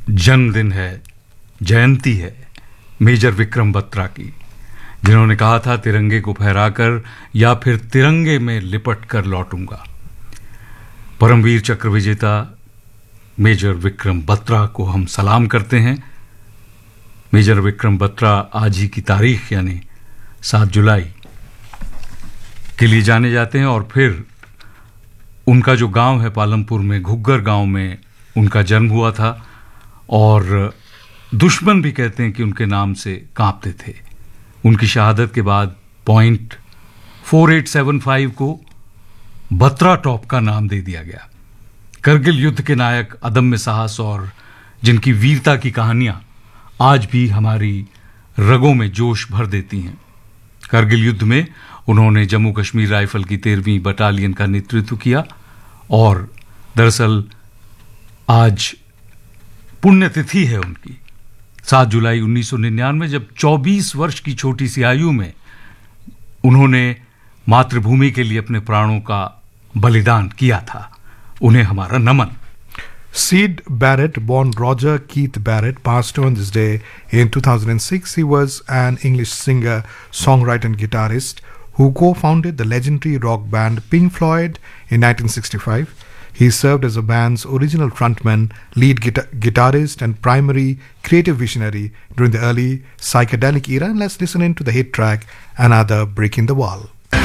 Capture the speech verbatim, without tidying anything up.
जन्मदिन है, जयंती है मेजर विक्रम बत्रा की, जिन्होंने कहा था तिरंगे को फहराकर या फिर तिरंगे में लिपट कर लौटूंगा। परमवीर चक्र विजेता मेजर विक्रम बत्रा को हम सलाम करते हैं। मेजर विक्रम बत्रा आज ही की तारीख यानी सात जुलाई के लिए जाने जाते हैं और फिर उनका जो गांव है पालमपुर में, घुग्गर गांव में उनका जन्म हुआ था और दुश्मन भी कहते हैं कि उनके नाम से कांपते थे। उनकी शहादत के बाद point four eight seven five को बत्रा टॉप का नाम दे दिया गया। करगिल युद्ध के नायक अदम्य साहस और जिनकी वीरता की कहानियां आज भी हमारी रगों में जोश भर देती हैं। करगिल युद्ध में उन्होंने जम्मू कश्मीर राइफल की तेरहवीं बटालियन का नेतृत्व किया और दरअसल आज पुण्यतिथि है उनकी, सात जुलाई उन्नीस सौ निन्यानवे, जब चौबीस वर्ष की छोटी सी आयु में उन्होंने मातृभूमि के लिए अपने प्राणों का बलिदान किया था। उन्हें हमारा नमन। Sid Barrett, born Roger Keith Barrett, passed away on this day in two thousand six. He was an English singer, songwriter and guitarist who co-founded the legendary rock band Pink Floyd in nineteen sixty-five. He served as the band's original frontman, lead guitar- guitarist and primary creative visionary during the early psychedelic era. And let's listen into the hit track, Another Brick in the Wall.